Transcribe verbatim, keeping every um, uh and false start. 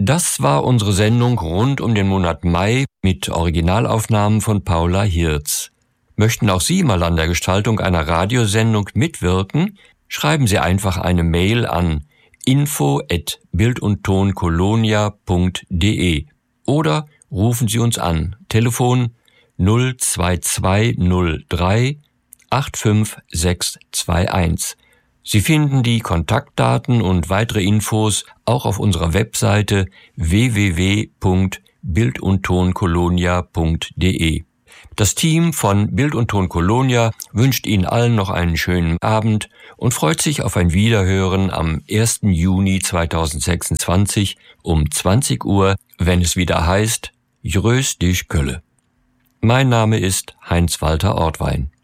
Das war unsere Sendung rund um den Monat Mai mit Originalaufnahmen von Paula Hirz. Möchten auch Sie mal an der Gestaltung einer Radiosendung mitwirken? Schreiben Sie einfach eine Mail an info at bildundtonkolonia punkt de oder rufen Sie uns an. Telefon null zwei zwei null drei acht fünf sechs zwei eins. Sie finden die Kontaktdaten und weitere Infos auch auf unserer Webseite w w w punkt bildundtonkolonia punkt de. Das Team von Bild und Ton Kolonia wünscht Ihnen allen noch einen schönen Abend und freut sich auf ein Wiederhören am ersten Juni zweitausendsechsundzwanzig um zwanzig Uhr, wenn es wieder heißt Grüß dich Kölle. Mein Name ist Heinz-Walter Ortwein.